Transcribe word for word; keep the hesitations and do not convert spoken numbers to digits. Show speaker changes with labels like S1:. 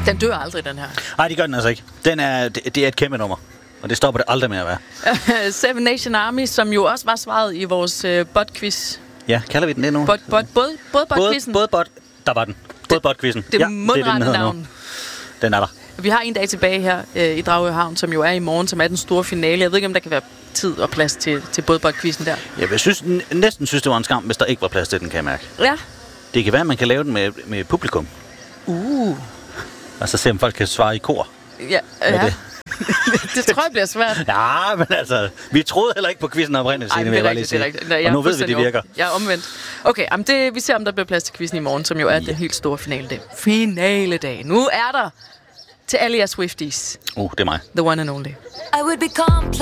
S1: Den dør aldrig, den her.
S2: Nej, det gør den altså ikke. Den er, det, det er et kæmpe nummer. Og det stopper det aldrig med at være.
S1: Seven Nation Army, som jo også var svaret i vores uh, bot-quiz.
S2: Ja, kalder vi den det nu?
S1: Bot, bot, både både bot-quizzen.
S2: Både, både bot, der var den. Både bot-quizzen.
S1: Det
S2: ja,
S1: mundrette navn.
S2: Nu. Den er der.
S1: Vi har en dag tilbage her øh, i Dragør Havn, som jo er i morgen, som er den store finale. Jeg ved ikke, om der kan være tid og plads til, til både bot-quizzen der.
S2: Ja, jeg synes, næsten synes, det var en skam, hvis der ikke var plads til den, kan jeg mærke.
S1: Ja.
S2: Det kan være, at man kan lave den med, med publikum.
S1: Uh.
S2: Og så se, om folk kan svare i kor.
S1: Ja, ja. Det. Det tror jeg bliver svært.
S2: Ja, men altså, vi troede heller ikke på quizzen oprindeligt, Signe, vil jeg bare lige sige.
S1: Nej,
S2: og nu ved vi, det virker.
S1: Jeg er omvendt. Okay, jamen det, vi ser, om der bliver plads til quizzen i morgen, som jo er yeah. den helt store finaledag. Finaledag. Nu er der til alle jer Swifties.
S2: Uh, det er mig.
S1: The one and only.
S3: I would be